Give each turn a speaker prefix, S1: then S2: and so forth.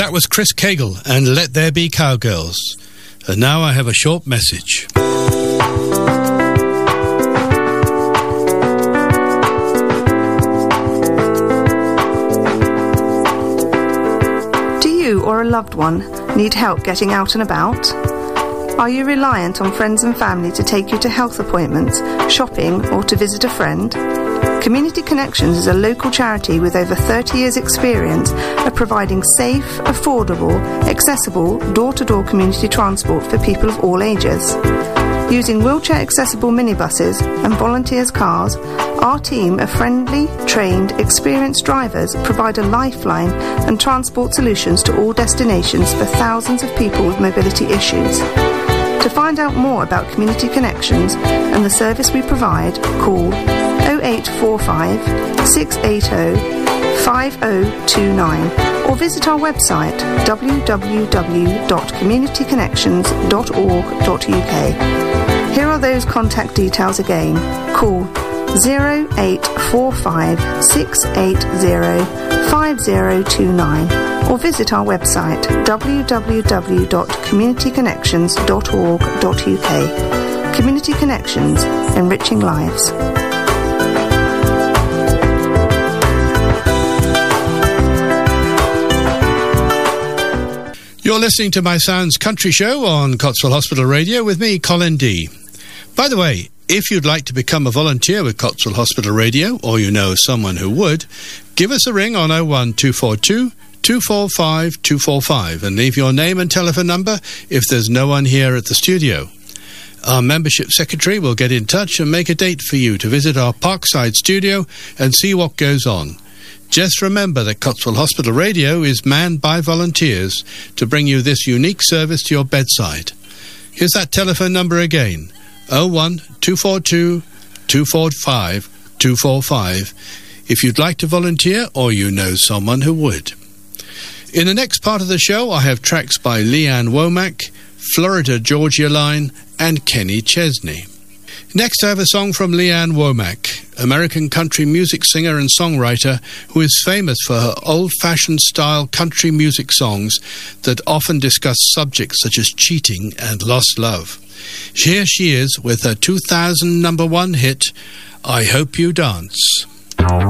S1: That was Chris Cagle and Let There Be Cowgirls. And now I have a short message.
S2: Do you or a loved one need help getting out and about? Are you reliant on friends and family to take you to health appointments, shopping, or to visit a friend? Community Connections is a local charity with over 30 years' experience of providing safe, affordable, accessible, door-to-door community transport for people of all ages. Using wheelchair-accessible minibuses and volunteers' cars, our team of friendly, trained, experienced drivers provide a lifeline and transport solutions to all destinations for thousands of people with mobility issues. To find out more about Community Connections and the service we provide, call 0845 680 5029 or visit our website www.communityconnections.org.uk. Here are those contact details again. Call 0845 680 5029 or visit our website www.communityconnections.org.uk. Community Connections, enriching lives.
S1: You're listening to My Sounds Country Show on Cotswold Hospital Radio with me, Colin D. By the way, if you'd like to become a volunteer with Cotswold Hospital Radio, or you know someone who would, give us a ring on 01242 245 245 and leave your name and telephone number if there's no one here at the studio. Our membership secretary will get in touch and make a date for you to visit our Parkside studio and see what goes on. Just remember that Cotswold Hospital Radio is manned by volunteers to bring you this unique service to your bedside. Here's that telephone number again, 01242 245 245, if you'd like to volunteer or you know someone who would. In the next part of the show, I have tracks by Leanne Womack, Florida Georgia Line, and Kenny Chesney. Next, I have a song from Leanne Womack, American country music singer and songwriter who is famous for her old-fashioned style country music songs that often discuss subjects such as cheating and lost love. Here she is with her 2000 #1 hit, I Hope You Dance.